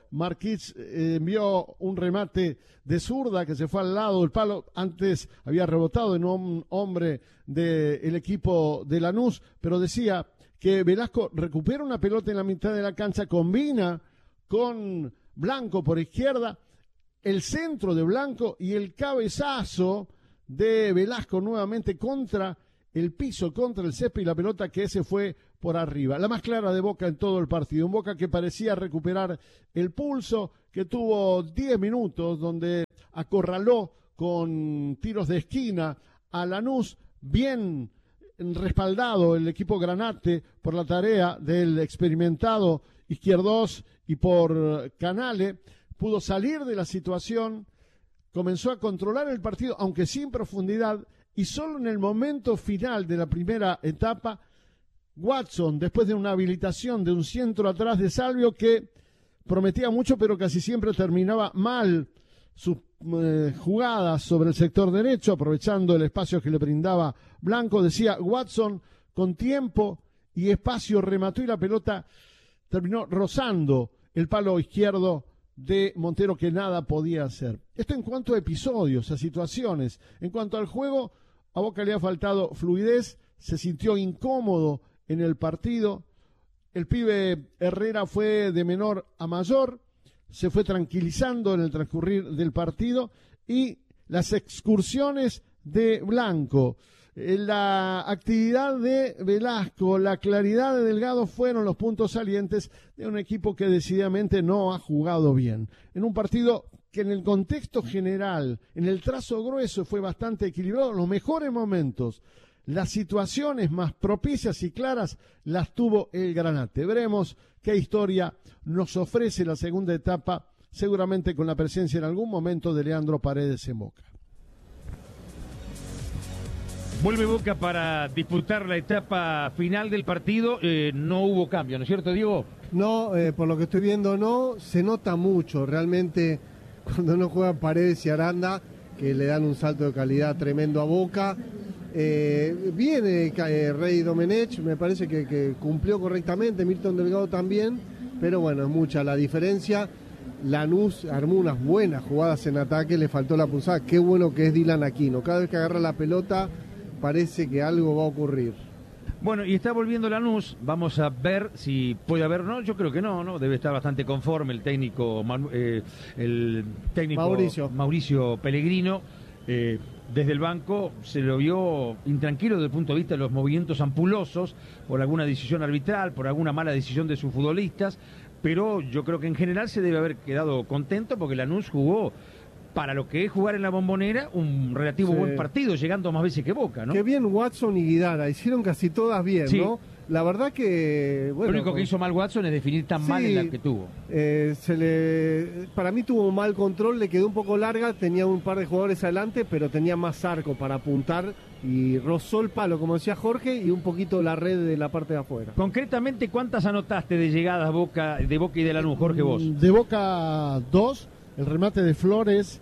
Marquich eh, envió un remate de zurda que se fue al lado del palo. Antes había rebotado en un hombre del equipo de Lanús, pero decía que Velasco recupera una pelota en la mitad de la cancha, combina con Blanco por izquierda, el centro de Blanco y el cabezazo de Velasco nuevamente contra el piso, contra el césped y la pelota que ese fue por arriba. La más clara de Boca en todo el partido. Un Boca que parecía recuperar el pulso, que tuvo diez minutos donde acorraló con tiros de esquina a Lanús, bien respaldado el equipo Granate por la tarea del experimentado Izquierdos y por Canale. Pudo salir de la situación, comenzó a controlar el partido, aunque sin profundidad, y solo en el momento final de la primera etapa, Watson, después de una habilitación de un centro atrás de Salvio que prometía mucho, pero casi siempre terminaba mal sus eh, jugadas sobre el sector derecho, aprovechando el espacio que le brindaba Blanco, decía Watson, con tiempo y espacio remató y la pelota terminó rozando el palo izquierdo de Montero, que nada podía hacer. Esto en cuanto a episodios, a situaciones. En cuanto al juego, a Boca le ha faltado fluidez, se sintió incómodo en el partido. El pibe Herrera fue de menor a mayor, se fue tranquilizando en el transcurrir del partido, y las excursiones de Blanco, la actividad de Velasco, la claridad de Delgado fueron los puntos salientes de un equipo que decididamente no ha jugado bien. En un partido que en el contexto general, en el trazo grueso, fue bastante equilibrado. Los mejores momentos, las situaciones más propicias y claras las tuvo el Granate. Veremos qué historia nos ofrece la segunda etapa, seguramente con la presencia en algún momento de Leandro Paredes en Boca. Vuelve Boca para disputar la etapa final del partido. Eh, no hubo cambio, ¿no es cierto, Diego? No, eh, por lo que estoy viendo no, se nota mucho realmente cuando no juegan Paredes y Aranda, que le dan un salto de calidad tremendo a Boca. Eh, viene eh, Rey Domenech, me parece que, que cumplió correctamente, Milton Delgado también, pero bueno, es mucha la diferencia. Lanús armó unas buenas jugadas en ataque, le faltó la pulsada. Qué bueno que es Dylan Aquino, cada vez que agarra la pelota parece que algo va a ocurrir. Bueno, y está volviendo Lanús, vamos a ver si puede haber, no, yo creo que no, no, debe estar bastante conforme el técnico, eh, el técnico Mauricio, Mauricio Pellegrino. Eh, desde el banco se lo vio intranquilo desde el punto de vista de los movimientos ampulosos, por alguna decisión arbitral, por alguna mala decisión de sus futbolistas, pero yo creo que en general se debe haber quedado contento porque Lanús jugó, para lo que es jugar en la Bombonera, un relativo sí. buen partido, llegando más veces que Boca, ¿no? Qué bien Watson y Guidara, hicieron casi todas bien, sí. ¿no? La verdad que... Bueno, lo único que hizo mal Watson es definir tan sí, mal en la que tuvo. Eh, se le, para mí tuvo un mal control, le quedó un poco larga, tenía un par de jugadores adelante, pero tenía más arco para apuntar y rozó el palo, como decía Jorge, y un poquito la red de la parte de afuera. Concretamente, ¿cuántas anotaste de llegadas Boca, de Boca y de Lanús, Jorge, vos? De Boca, dos. El remate de Flores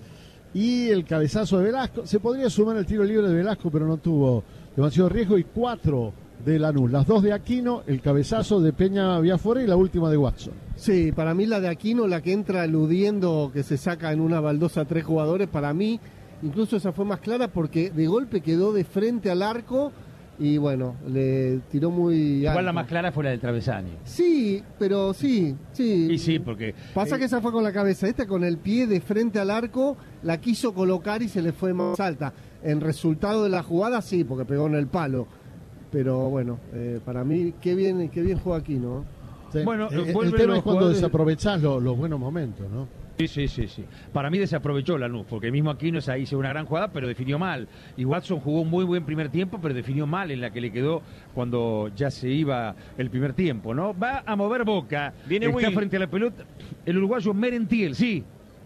y el cabezazo de Velasco. Se podría sumar el tiro libre de Velasco, pero no tuvo demasiado riesgo. Y cuatro de Lanús. Las dos de Aquino, el cabezazo de Peña Viafuera y la última de Watson. Sí, para mí la de Aquino, la que entra eludiendo, que se saca en una baldosa a tres jugadores, para mí, incluso esa fue más clara porque de golpe quedó de frente al arco y bueno, le tiró muy Igual alto. la más clara fue la del travesaño. Sí, pero sí, sí. Y sí, porque... Pasa eh... que esa fue con la cabeza, esta con el pie de frente al arco, la quiso colocar y se le fue más alta. En resultado de la jugada, sí, porque pegó en el palo. Pero bueno, eh, para mí, qué bien, qué bien juega aquí, ¿no? Sí. Bueno, el, el tema es cuando desaprovechás los, los buenos momentos, ¿no? Sí, sí, sí, sí. Para mí desaprovechó Lanús, porque mismo Aquino hizo una gran jugada, pero definió mal. Y Watson jugó un muy buen primer tiempo, pero definió mal en la que le quedó cuando ya se iba el primer tiempo, ¿no? Va a mover Boca. Viene Está Will. frente a la pelota el uruguayo Merentiel, sí.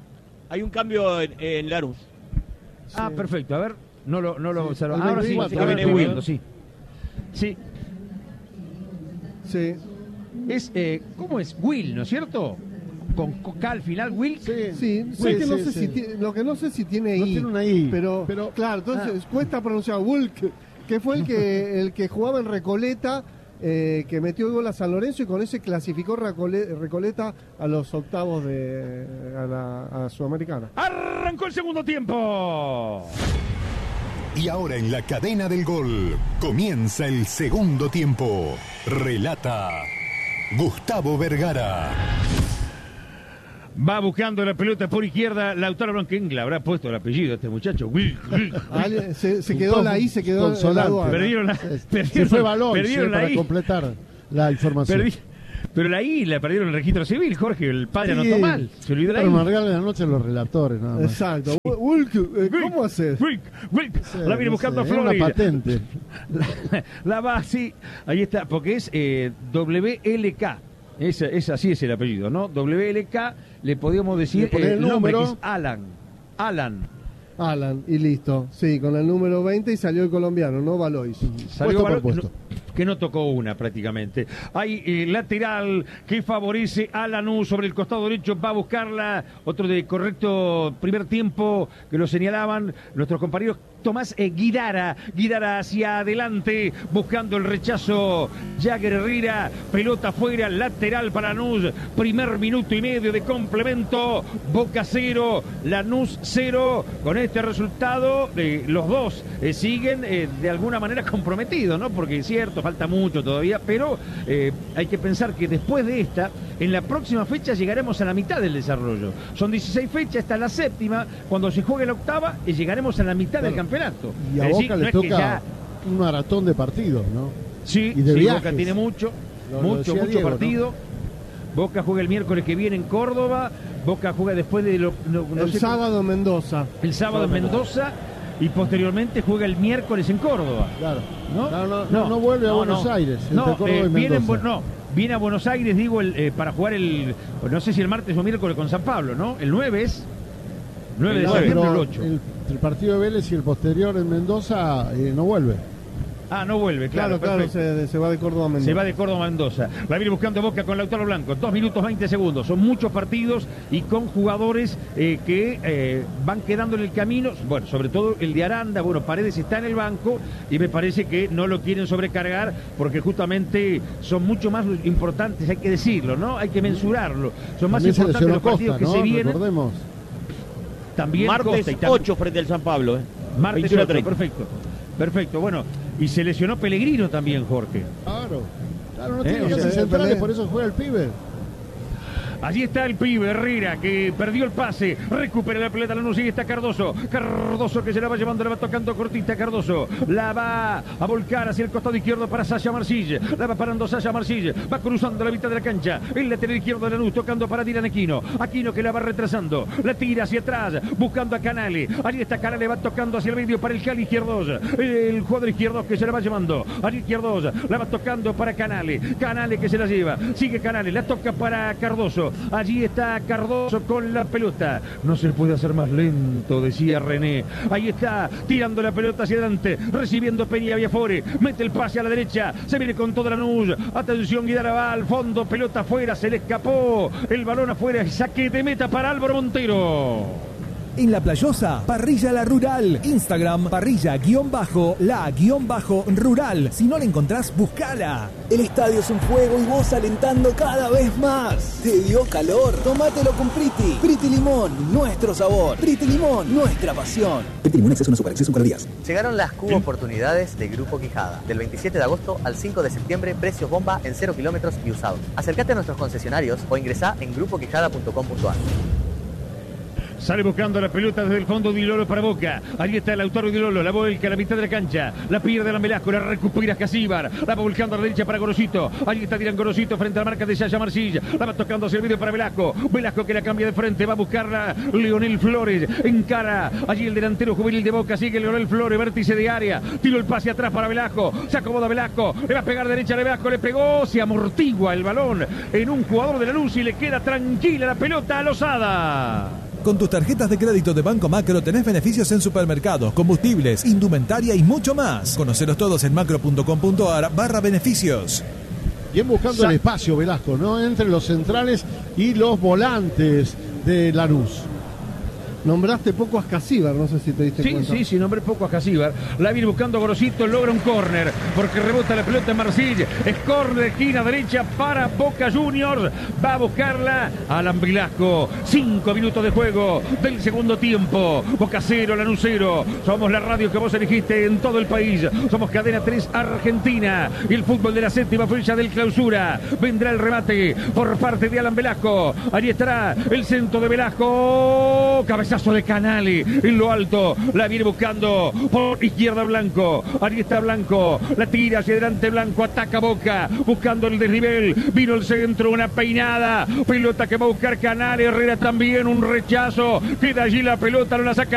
Hay un cambio en, en Lanús. Sí. Ah, perfecto. A ver, no lo, no lo sí. Ahora sí, sí, ahora estoy viendo, sí. Sí. Sí. Es, eh, ¿cómo es? Will, ¿no es cierto? Con K al final, Will. Sí, sí, sí, sí, que no sí, sé sí. Si tiene, lo que no sé si tiene I. No tiene una I. Pero, pero claro, entonces ah. cuesta pronunciar Will, que, que fue el que, el que jugaba en Recoleta eh, que metió gol a San Lorenzo y con ese clasificó Recole- Recoleta a los octavos de a la a Sudamericana. Arrancó el segundo tiempo. Y ahora en la cadena del gol comienza el segundo tiempo. Relata Gustavo Vergara. Va buscando la pelota por izquierda Lautaro Blanquín. Le habrá puesto el apellido a este muchacho. Se, se quedó la I, se quedó la aduana. Perdieron la, perdieron, se fue Balón perdieron para la I. completar la información. Perdi, pero la I la perdieron en el registro civil, Jorge. El padre Sí, anotó mal. Se olvidó la I. Pero me regalan la noche los relatores, nada más. Exacto. ¿Cómo haces? La viene buscando a Es una Flores. patente. La, la va así. Ahí está, porque es eh, W L K. Es, es así es el apellido, ¿no? W L K, le podríamos decir Le pone eh, el el nombre, que número. es Alan. Alan. Alan, y listo. Sí, con el número veinte y salió el colombiano, ¿no? Valois. Salió Valo- no, que no tocó una prácticamente. Hay eh, lateral que favorece a Lanús sobre el costado derecho, va a buscarla. Otro de correcto primer tiempo que lo señalaban nuestros compañeros. Tomás eh, Guidara, Guidara hacia adelante, buscando el rechazo. Jagger Herrera, pelota afuera, lateral para Lanús. Primer minuto y medio de complemento. Boca cero, Lanús cero. Con este resultado, eh, los dos eh, siguen eh, de alguna manera comprometidos, ¿no? Porque es cierto, falta mucho todavía, pero eh, hay que pensar que después de esta, en la próxima fecha llegaremos a la mitad del desarrollo. Son dieciséis fechas, esta es la séptima. Cuando se juegue la octava, eh, llegaremos a la mitad del campeonato. Y a Es Boca decir, le no es que toca ya- un maratón de partidos, ¿no? Sí, y de sí, viajes. Boca tiene mucho, Lo- lo mucho, decía mucho Diego, partido. ¿no? Boca juega el miércoles que viene en Córdoba. Boca juega después de lo, no- no El sé- sábado en Mendoza. el sábado en Mendoza y posteriormente juega el miércoles en Córdoba. Claro. ¿No? No, no, no, no vuelve a Buenos Aires, entre No, Córdoba eh, y viene, en Mendoza. Bu- no, viene a Buenos Aires, digo, el, eh, para jugar el, no sé si el martes o miércoles con San Pablo, ¿no? El nueve es, nueve de No, septiembre o el pero ocho. El, el partido de Vélez y el posterior en Mendoza eh, no vuelve. Ah, no vuelve, claro, Claro, claro, perfecto. se, se va de Córdoba a Mendoza. Se va de Córdoba a Mendoza. La viene buscando Boca con Lautaro Blanco. Dos minutos veinte segundos. Son muchos partidos y con jugadores eh, que eh, van quedando en el camino. Bueno, sobre todo el de Aranda. Bueno, Paredes está en el banco y me parece que no lo quieren sobrecargar porque justamente son mucho más importantes, hay que decirlo, ¿no? Hay que mensurarlo. Son más También se importantes lesionó los partidos Costa, que ¿no? se vienen. Recordemos. También Martes Costa y tam- ocho frente al San Pablo. ¿eh? Martes veintiuno a ocho, treinta. perfecto. Perfecto, bueno. Y se lesionó Pellegrino también, Jorge. Claro. Claro, no Eh, tiene o casi sea, centrales, Pelé. por eso juega el pibe. Allí está el pibe Herrera que perdió el pase, recupera la pelota, Lanús, y está Cardoso, Cardoso que se la va llevando, la va tocando cortita Cardoso, la va a volcar hacia el costado izquierdo para Sasha Marcille, la va parando Sasha Marcille, va cruzando la mitad de la cancha, el lateral izquierdo de Lanús tocando para Dylan Aquino, Aquino que la va retrasando, la tira hacia atrás, buscando a Canale, allí está Canale, va tocando hacia el medio para el Cali Izquierdos, el jugador izquierdo que se la va llevando, allí Izquierdos, la va tocando para Canale, Canale que se la lleva, sigue Canale, la toca para Cardoso. Allí está Cardoso con la pelota. No se puede hacer más lento, decía René. Ahí está, tirando la pelota hacia adelante, recibiendo Peña Viafore. Mete el pase a la derecha, se viene con toda la Lanús. Atención, Guidara va al fondo, pelota afuera, se le escapó. El balón afuera, saque de meta para Álvaro Montero. En La Playosa, Parrilla La Rural. Instagram, parrilla-la-rural. Si no la encontrás, buscala. El estadio es un fuego y vos alentando cada vez más. ¿Te dio calor? Tómatelo con Priti. Priti Limón, nuestro sabor. Priti Limón, nuestra pasión. Priti Limón es una super acceso para días. Llegaron las Cubo Oportunidades de Grupo Quijada. Del veintisiete de agosto al cinco de septiembre, precios bomba en cero kilómetros y usados. Acércate a nuestros concesionarios o ingresá en grupo quijada punto com punto a r. Sale buscando la pelota desde el fondo Di Lolo para Boca. Ahí está el autor Di Lolo, la vuelca a la mitad de la cancha. La pierde la Melasco, la recupera Casíbar. La va volcando a la derecha para Gorosito. Ahí está Dirán Gorosito frente a la marca de Yaya Marcilla. La va tocando hacia el medio para Velasco. Velasco que la cambia de frente, va a buscarla Leonel Flores. Encara allí el delantero juvenil de Boca. Sigue Leonel Flores, vértice de área. Tiro el pase atrás para Velasco. Se acomoda Velasco. Le va a pegar derecha a Velasco. Le pegó, se amortigua el balón en un jugador de la Luz y le queda tranquila la pelota a Lozada. Con tus tarjetas de crédito de Banco Macro tenés beneficios en supermercados, combustibles, indumentaria y mucho más. Conocelos todos en macro punto com punto a r barra beneficios. Bien buscando el espacio, Velasco, ¿no? Entre los centrales y los volantes de Lanús. Nombraste poco a Ascasíbar, no sé si te diste sí, cuenta. Sí, sí, sí, nombré poco a Ascasíbar. La viene buscando Gorosito, logra un córner, porque rebota la pelota en Marcilla. Es córner de esquina derecha para Boca Juniors. Va a buscarla Alan Velasco. Cinco minutos de juego del segundo tiempo. Boca cero, Lanús cero. Somos la radio que vos elegiste en todo el país. Somos Cadena tres Argentina. Y el fútbol de la séptima fecha del Clausura. Vendrá el remate por parte de Alan Velasco. Allí estará el centro de Velasco. Cabezazo de Canale en lo alto. La viene buscando por izquierda Blanco. Allí está Blanco. La tira hacia adelante Blanco. Ataca Boca. Buscando el desnivel. Vino el centro. Una peinada. Pelota que va a buscar Canale. Herrera también. Un rechazo. Queda allí la pelota. No la saca